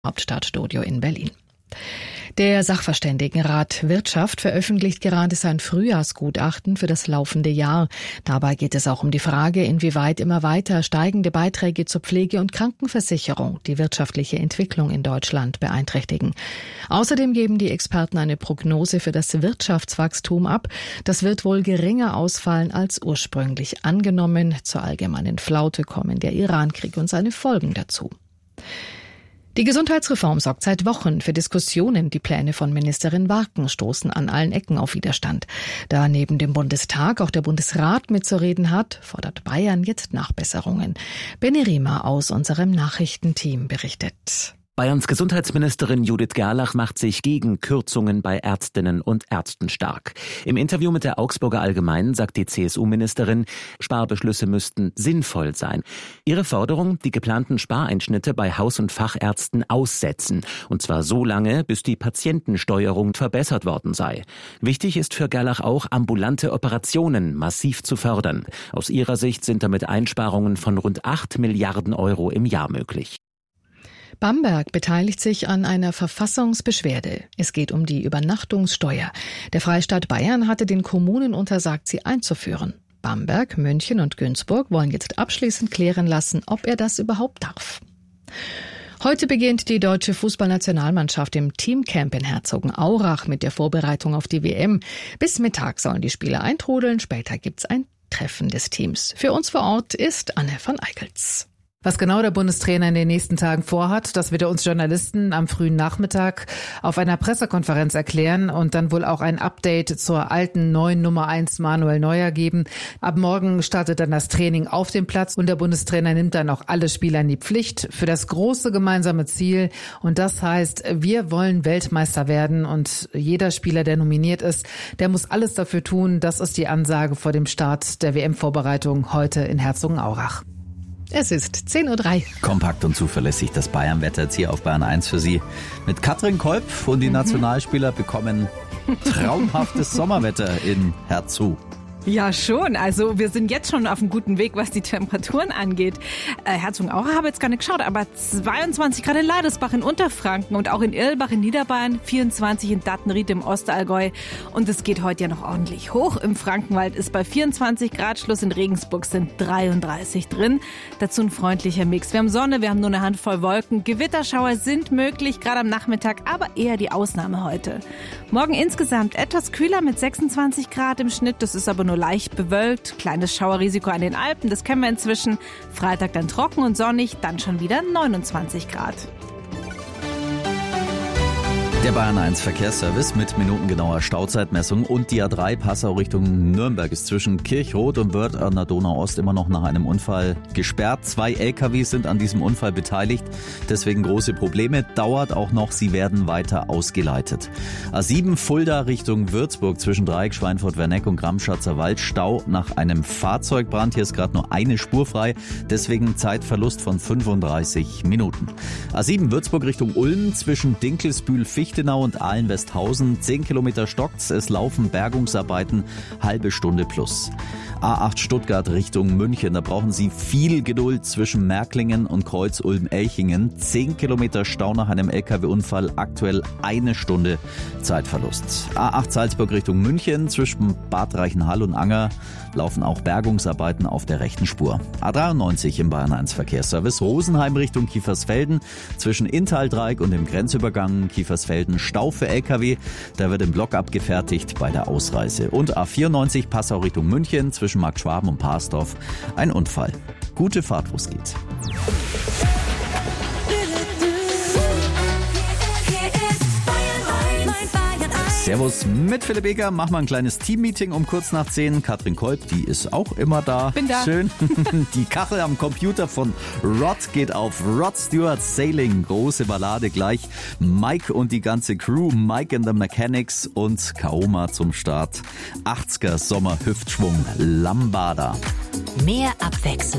Hauptstadtstudio in Berlin. Der Sachverständigenrat Wirtschaft veröffentlicht gerade sein Frühjahrsgutachten für das laufende Jahr. Dabei geht es auch um die Frage, inwieweit immer weiter steigende Beiträge zur Pflege- und Krankenversicherung die wirtschaftliche Entwicklung in Deutschland beeinträchtigen. Außerdem geben die Experten eine Prognose für das Wirtschaftswachstum ab. Das wird wohl geringer ausfallen als ursprünglich angenommen. Zur allgemeinen Flaute kommen der Irankrieg und seine Folgen dazu. Die Gesundheitsreform sorgt seit Wochen für Diskussionen. Die Pläne von Ministerin Warken stoßen an allen Ecken auf Widerstand. Da neben dem Bundestag auch der Bundesrat mitzureden hat, fordert Bayern jetzt Nachbesserungen. Benny Riemer aus unserem Nachrichtenteam berichtet. Bayerns Gesundheitsministerin Judith Gerlach macht sich gegen Kürzungen bei Ärztinnen und Ärzten stark. Im Interview mit der Augsburger Allgemeinen sagt die CSU-Ministerin, Sparbeschlüsse müssten sinnvoll sein. Ihre Forderung, die geplanten Spareinschnitte bei Haus- und Fachärzten aussetzen. Und zwar so lange, bis die Patientensteuerung verbessert worden sei. Wichtig ist für Gerlach auch, ambulante Operationen massiv zu fördern. Aus ihrer Sicht sind damit Einsparungen von rund 8 Milliarden Euro im Jahr möglich. Bamberg beteiligt sich an einer Verfassungsbeschwerde. Es geht um die Übernachtungssteuer. Der Freistaat Bayern hatte den Kommunen untersagt, sie einzuführen. Bamberg, München und Günzburg wollen jetzt abschließend klären lassen, ob er das überhaupt darf. Heute beginnt die deutsche Fußballnationalmannschaft im Teamcamp in Herzogenaurach mit der Vorbereitung auf die WM. Bis Mittag sollen die Spieler eintrudeln. Später gibt's ein Treffen des Teams. Für uns vor Ort ist Anne van Eickels. Was genau der Bundestrainer in den nächsten Tagen vorhat, das wird er uns Journalisten am frühen Nachmittag auf einer Pressekonferenz erklären und dann wohl auch ein Update zur alten neuen Nummer 1 Manuel Neuer geben. Ab morgen startet dann das Training auf dem Platz und der Bundestrainer nimmt dann auch alle Spieler in die Pflicht für das große gemeinsame Ziel. Und das heißt, wir wollen Weltmeister werden und jeder Spieler, der nominiert ist, der muss alles dafür tun. Das ist die Ansage vor dem Start der WM-Vorbereitung heute in Herzogenaurach. Es ist 10:03 Uhr. Kompakt und zuverlässig das Bayern-Wetter jetzt hier auf Bayern 1 für Sie. Mit Katrin Kolb und die Nationalspieler bekommen traumhaftes Sommerwetter in Herzogenaurach. Ja, schon. Also wir sind jetzt schon auf einem guten Weg, was die Temperaturen angeht. Herzogenaurach habe jetzt gar nicht geschaut, aber 22 Grad in Leidersbach in Unterfranken und auch in Irlbach in Niederbayern, 24 in Dattenried im Ostallgäu. Und es geht heute ja noch ordentlich hoch. Im Frankenwald ist bei 24 Grad Schluss, in Regensburg sind 33 drin. Dazu ein freundlicher Mix. Wir haben Sonne, wir haben nur eine Handvoll Wolken. Gewitterschauer sind möglich, gerade am Nachmittag, aber eher die Ausnahme heute. Morgen insgesamt etwas kühler mit 26 Grad im Schnitt. Das ist aber nur leicht bewölkt, kleines Schauerrisiko an den Alpen, das kennen wir inzwischen. Freitag dann trocken und sonnig, dann schon wieder 29 Grad. Der Bayern 1 Verkehrsservice mit minutengenauer Stauzeitmessung und die A3 Passau Richtung Nürnberg ist zwischen Kirchroth und Wörth an der Donau-Ost immer noch nach einem Unfall gesperrt. 2 LKWs sind an diesem Unfall beteiligt, deswegen große Probleme. Dauert auch noch, sie werden weiter ausgeleitet. A7 Fulda Richtung Würzburg zwischen Dreieck, Schweinfurt, Werneck und Gramschatzer Wald. Stau nach einem Fahrzeugbrand. Hier ist gerade nur eine Spur frei, deswegen Zeitverlust von 35 Minuten. A7 Würzburg Richtung Ulm zwischen Dinkelsbühl-Fichtenau und Ahlen-Westhausen. 10 Kilometer stockt's, es laufen Bergungsarbeiten, halbe Stunde plus. A8 Stuttgart Richtung München, da brauchen Sie viel Geduld zwischen Märklingen und Kreuz-Ulm-Elchingen. 10 Kilometer Stau nach einem LKW-Unfall, aktuell 1 Stunde Zeitverlust. A8 Salzburg Richtung München, zwischen Bad Reichenhall und Anger laufen auch Bergungsarbeiten auf der rechten Spur. A93 im Bayern 1 Verkehrsservice, Rosenheim Richtung Kiefersfelden, zwischen Inntal-Dreieck und dem Grenzübergang Kiefersfelden Stau für LKW, da wird im Block abgefertigt bei der Ausreise. Und A94 Passau Richtung München, zwischen Marktschwaben und Parsdorf ein Unfall. Gute Fahrt, wo es geht. Servus mit Philipp Eger. Machen wir ein kleines Teammeeting um kurz nach 10. Katrin Kolb, die ist auch immer da. Bin da. Schön. Die Kachel am Computer von Rod geht auf. Rod Stewart Sailing. Große Ballade gleich. Mike und die ganze Crew. Mike and the Mechanics und Kaoma zum Start. 80er Sommer Hüftschwung. Lambada. Mehr Abwechslung.